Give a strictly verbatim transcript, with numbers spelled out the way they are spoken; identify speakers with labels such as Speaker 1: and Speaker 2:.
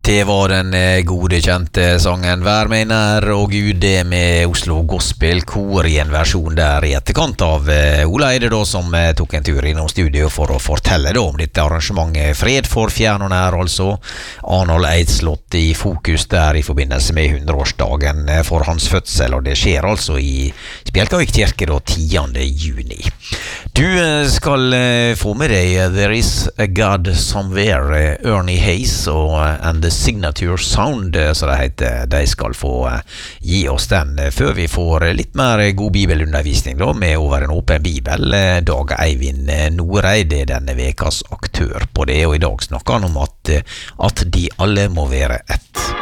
Speaker 1: Det var den eh, gode kjente sangen Vær meg nær og Gud, det med Oslo Gospel Kor i en versjon der i etterkant av eh, Ola Eide da, som eh, tok en tur innom studio for å fortelle da om dette arrangementet Fred for fjern og nær, altså Arnold Eidslott i fokus der i forbindelse med hundreårsdagen eh, for hans fødsel, og det skjer altså i Spjelkavik kirke da tiende juni. Du eh, skal eh, få med deg eh, There is a God Somewhere, eh, Ernie Hayes og eh, And the Signature Sound, så det heter. De skal få gi oss den før vi får litt mer god bibelundervisning da, med over en åpen bibel. Dag Eivind Noreid er denne vekas aktør på det, og i dag snakker han om at, at de alle må være ett.